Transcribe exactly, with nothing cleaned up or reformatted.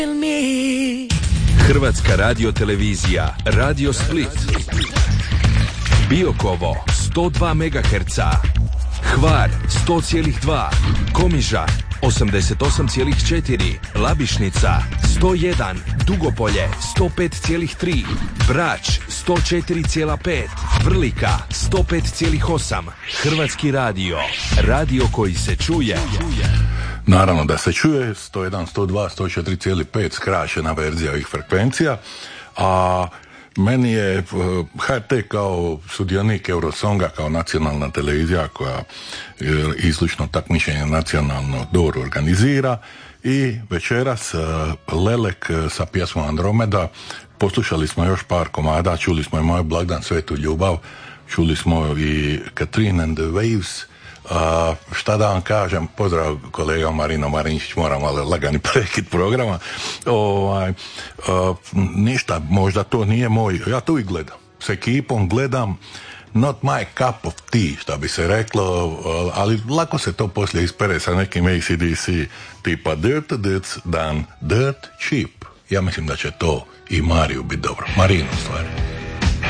Hrvatska radiotelevizija, Radio Split, Biokovo sto dva megaherca, Hvar sto zarez dva, Komiža osamdeset osam zarez četiri, Labišnica sto jedan, Dugopolje sto pet zarez tri, Brač sto četiri zarez pet, Vrlika sto pet zarez osam. Hrvatski radio, radio koji se čuje. Naravno da se čuje, sto jedan, sto dva, sto četiri zarez pet skraćena verzija ovih frekvencija, a meni je H R T kao sudionik Eurosonga, kao nacionalna televizija koja izlučno takmičenje nacionalno dobro organizira, i večeras Lelek sa pjesmom Andromeda. Poslušali smo još par komada, čuli smo i Moj blagdan, Svetu ljubav, čuli smo i Katrine and the Waves. Uh, šta da vam kažem, pozdrav kolega Marino Marinčić, moram ali lagani prekid programa. Ovaj, uh, ništa, možda to nije moj, ja to i gledam, s ekipom gledam, not my cup of tea, šta bi se reklo, uh, ali lako se to poslije ispere sa nekim A C D C tipa Dirt Dirt dan Dirt Cheap. Ja mislim da će to i Mariju biti dobro, Marinu stvari.